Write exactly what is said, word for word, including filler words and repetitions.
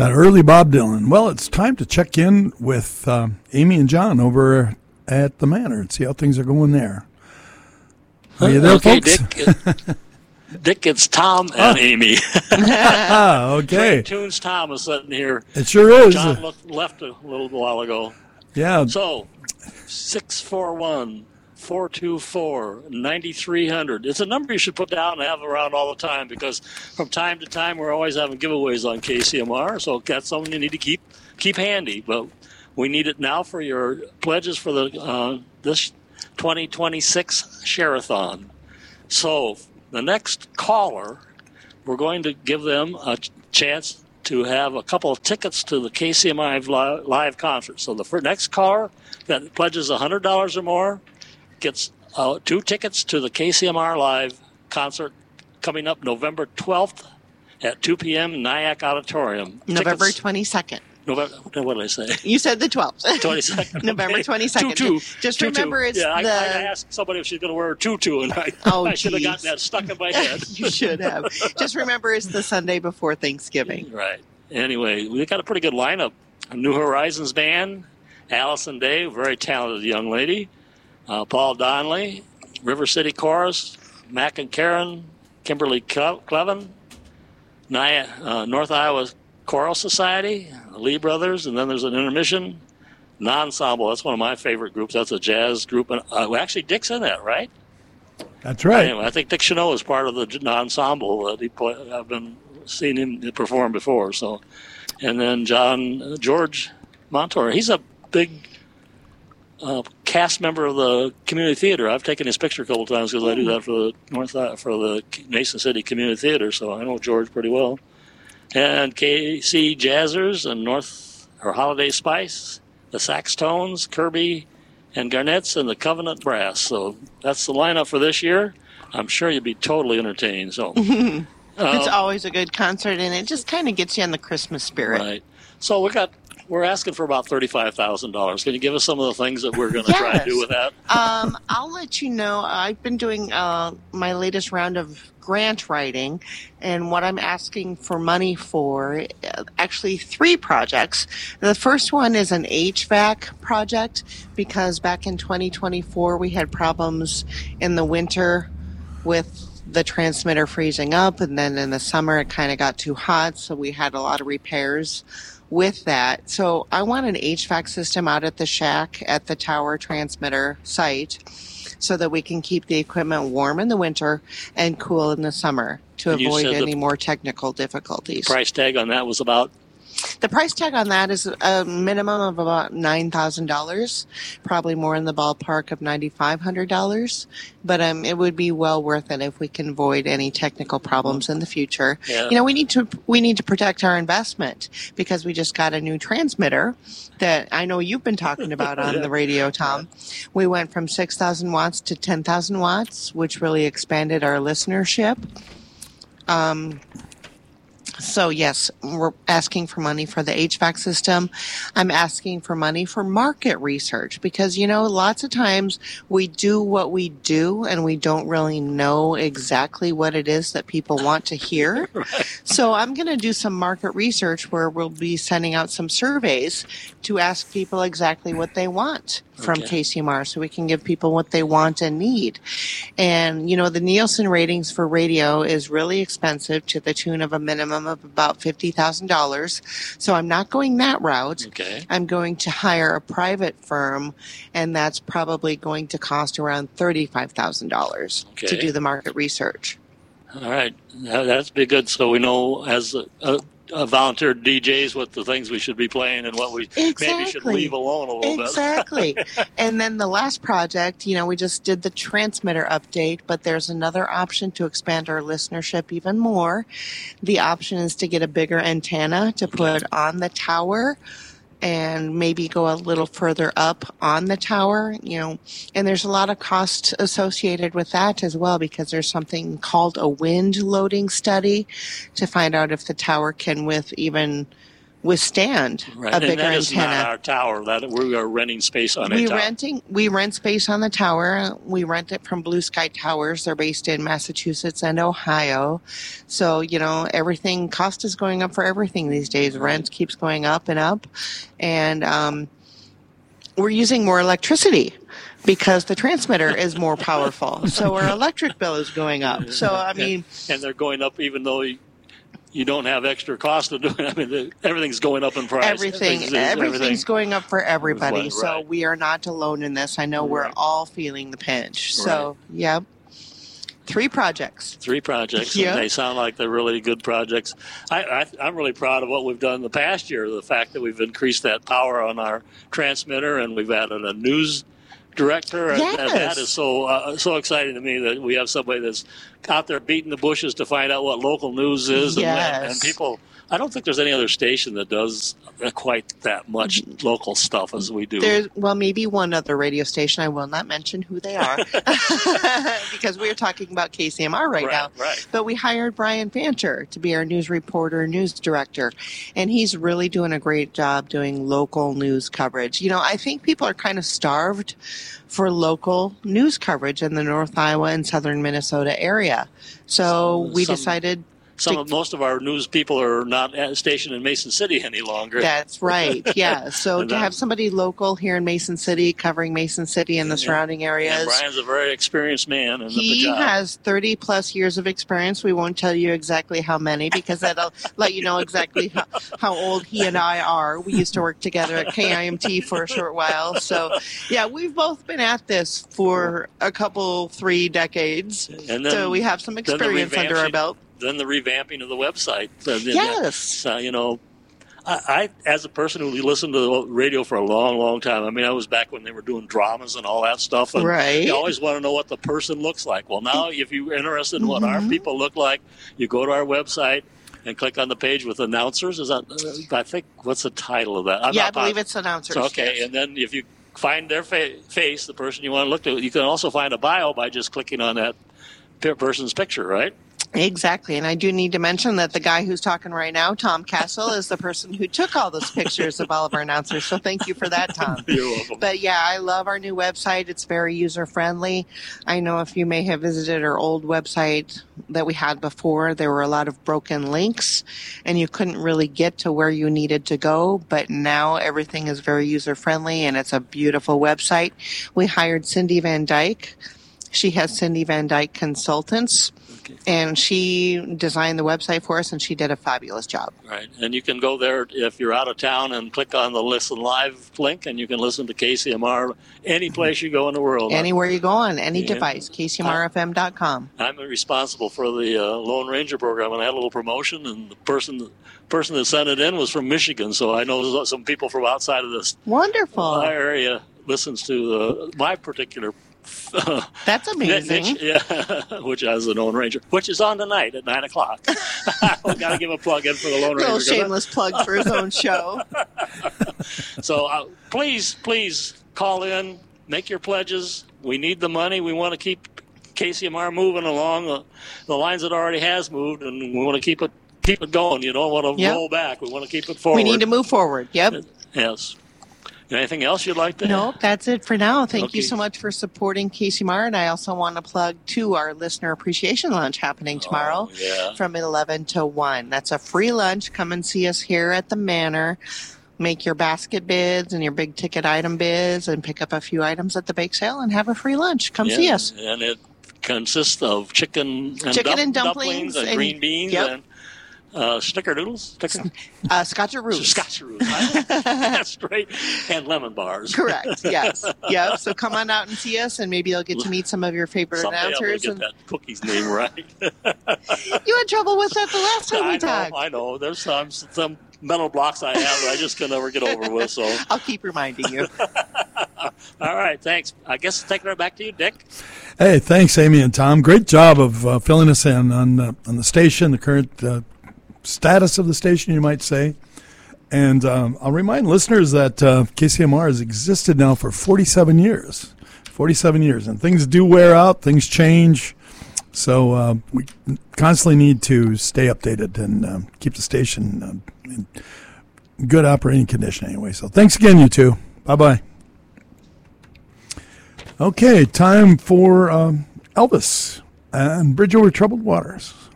That early Bob Dylan. Well, it's time to check in with uh, Amy and John over at the Manor and see how things are going there. Are you there, okay, folks? Dick, Dick, it's Tom and oh. Amy. ah, okay. Great Tunes Tom is sitting here. It sure is. John left, left a little while ago. Yeah. So, six four one, four two four, nine three zero zero. It's a number you should put down and have around all the time because from time to time we're always having giveaways on K C M R, so that's something you need to keep keep handy. But we need it now for your pledges for the uh, this twenty twenty-six Share-a-thon. So the next caller, we're going to give them a chance to have a couple of tickets to the K C M R live, live concert. So the next caller that pledges one hundred dollars or more gets uh, two tickets to the K C M R live concert coming up November twelfth at two p.m. in Nyack Auditorium. November Tickets, twenty-second. November, what did I say? You said the twelfth. twenty-second. November okay. twenty-second. Tutu. Just tutu. remember it's yeah, the... I, I asked somebody if she's going to wear a tutu, and I, oh, I should have geez. gotten that stuck in my head. You should have. Just remember it's the Sunday before Thanksgiving. Right. Anyway, we've got a pretty good lineup. A New Horizons band, Allison Day, very talented young lady, uh, Paul Donnelly, River City Chorus, Mac and Karen, Kimberly Clevin, Nia, uh, North Iowa Choral Society, Lee Brothers, and then there's an intermission. Non-ensemble, that's one of my favorite groups. That's a jazz group. And, uh, well, actually, Dick's in that, right? That's right. Anyway, I think Dick Chanot is part of the non-ensemble. Uh, he play, I've been seeing him perform before. So, and then John uh, George Montour. He's a big uh, cast member of the community theater. I've taken his picture a couple times because I do that for the North for the Mason City Community Theater. So I know George pretty well. And K C Jazzers and North or Holiday Spice, the Saxtones, Kirby and Garnett's, and the Covenant Brass. So that's the lineup for this year. I'm sure you'll be totally entertained. So it's uh, always a good concert, and it just kind of gets you in the Christmas spirit. Right. So we got we're asking for about thirty-five thousand dollars. Can you give us some of the things that we're going to yes. try to do with that? um, I'll let you know. I've been doing uh, my latest round of grant writing, and what I'm asking for money for, actually three projects. The first one is an H V A C project, because back in twenty twenty-four we had problems in the winter with the transmitter freezing up, and then in the summer it kind of got too hot, so we had a lot of repairs with that. So I want an H V A C system out at the shack at the tower transmitter site, so that we can keep the equipment warm in the winter and cool in the summer to and avoid any more technical difficulties. Price tag on that was about? The price tag on that is a minimum of about nine thousand dollars, probably more in the ballpark of nine thousand five hundred dollars. But um, it would be well worth it if we can avoid any technical problems in the future. Yeah. You know, we need to we need to protect our investment, because we just got a new transmitter that I know you've been talking about on yeah. the radio, Tom. We went from six thousand watts to ten thousand watts, which really expanded our listenership. Um, So, yes, we're asking for money for the H V A C system. I'm asking for money for market research because, you know, lots of times we do what we do and we don't really know exactly what it is that people want to hear. Right. So I'm going to do some market research where we'll be sending out some surveys to ask people exactly what they want from okay. K C M R, so we can give people what they want and need. And, you know, the Nielsen ratings for radio is really expensive, to the tune of a minimum of about fifty thousand dollars. So I'm not going that route. Okay. I'm going to hire a private firm, and that's probably going to cost around thirty-five thousand dollars okay. to do the market research. All right. That, that's be good, so we know as a, a Uh, volunteer D Js what the things we should be playing and what we exactly. maybe should leave alone a little exactly. bit. Exactly. And then the last project, you know, we just did the transmitter update, but there's another option to expand our listenership even more. The option is to get a bigger antenna to put on the tower and maybe go a little further up on the tower, you know, and there's a lot of cost associated with that as well, because there's something called a wind loading study to find out if the tower can with even withstand Right. a And bigger that is antenna. not our tower. That we are renting space on we a tower. renting we rent space on the tower. We rent it from Blue Sky Towers. They're based in Massachusetts and Ohio. So, you know, everything cost is going up for everything these days. Rent keeps going up and up. And um, we're using more electricity because the transmitter is more powerful. So our electric bill is going up. So, I mean, and, and they're going up even though you, you don't have extra cost of doing it. I mean, the, everything's going up in price. everything Everything's, everything's everything. going up for everybody. Right, So right. we are not alone in this. I know we're Right. all feeling the pinch. So, yep. Three projects. Three projects, Yeah. and they sound like they're really good projects. I, I, I'm really proud of what we've done in the past year, the fact that we've increased that power on our transmitter, and we've added a news director. And, and Yes. that is so uh, so exciting to me that we have somebody that's out there beating the bushes to find out what local news is. And, and, Yes. and people, I don't think there's any other station that does quite that much local stuff as we do. There's, well, maybe one other radio station. I will not mention who they are because we are talking about K C M R right, Right, now. right. But we hired Brian Fancher to be our news reporter, news director, and he's really doing a great job doing local news coverage. You know, I think people are kind of starved for local news coverage in the North Iowa and Southern Minnesota area. So we Some- decided Some of, most of our news people are not at- stationed in Mason City any longer. that's right. Yeah. So And to that- have somebody local here in Mason City covering Mason City and the surrounding and areas. Brian's a very experienced man in the He job. has thirty plus years of experience. We won't tell you exactly how many because that'll let you know exactly how, how old he and I are. We used to work together at K I M T for a short while. So, yeah, we've both been at this for a couple, three decades. And then- so we have some then the experience under our revamping- belt. Then the revamping of the website. Uh, then Yes. that- uh, you know, I, I, as a person who listened to the radio for a long, long time, I mean, I was back when they were doing dramas and all that stuff. And Right. you always want to know what the person looks like. Well, now, if you're interested in what Mm-hmm. our people look like, you go to our website and click on the page with announcers. Is that, uh, I think, what's the title of that? I'm Yeah, I not believe positive. it's announcers. So, okay, yes. and then if you find their fa- face, the person you want to look at, you can also find a bio by just clicking on that pe- person's picture, right? Exactly. And I do need to mention that the guy who's talking right now, Tom Castle, is the person who took all those pictures of all of our announcers. So thank you for that, Tom. You're welcome. But yeah, I love our new website. It's very user friendly. I know if you may have visited our old website that we had before, there were a lot of broken links and you couldn't really get to where you needed to go. But now everything is very user friendly and it's a beautiful website. We hired Cindy Van Dyke. She has Cindy Van Dyke Consultants. And she designed the website for us, and she did a fabulous job. Right, and you can go there if you're out of town and click on the Listen Live link, and you can listen to K C M R any place you go in the world. Anywhere you go on, any Yeah. device, K C M R F M dot com. I'm responsible for the uh, Lone Ranger program, and I had a little promotion, and the person person that sent it in was from Michigan, so I know some people from outside of this Wonderful. area listens to uh, my particular That's amazing. niche, yeah, which has the Lone Ranger, which is on tonight at nine o'clock. I've got to give a plug in for the Lone Ranger. Little 'cause I- shameless plug for his own show. So uh, please, please call in, make your pledges. We need the money. We want to keep K C M R moving along uh, the lines it already has moved, and we want to keep it keep it going. You don't want to Yep. roll back. We want to keep it forward. We need to move forward. Yep. Yes. Anything else you'd like to Nope, that's it for now. Thank you Okay. so much for supporting K C M R. And I also want to plug to our listener appreciation lunch happening tomorrow Oh, yeah. from eleven to one. That's a free lunch. Come and see us here at the Manor. Make your basket bids and your big ticket item bids and pick up a few items at the bake sale and have a free lunch. Come Yeah, see us. And it consists of chicken and, Chicken dump- and dumplings and, and- green beans yep. and uh, snickerdoodles. Snicker- Uh, Scotcheroos. Scotcheroos. That's great. And lemon bars. Correct. Yes. Yep. So come on out and see us, and maybe you'll get to meet some of your favorite Someday I'm going announcers. to get And that cookie's name right. you had trouble with that the last time we I know, talked. I know. There's some some mental blocks I have that I just can never get over with. So, I'll keep reminding you. all right, thanks. I guess taking it back to you, Dick. Hey, thanks, Amy and Tom. Great job of uh, filling us in on uh, on the station, the current uh, status of the station, you might say. And um, I'll remind listeners that uh, K C M R has existed now for forty-seven years. forty-seven years. And things do wear out, things change. So uh, we constantly need to stay updated and uh, keep the station uh, in, good operating condition anyway. So thanks again, you two. Bye-bye. Okay, time for um, Elvis and Bridge Over Troubled Waters.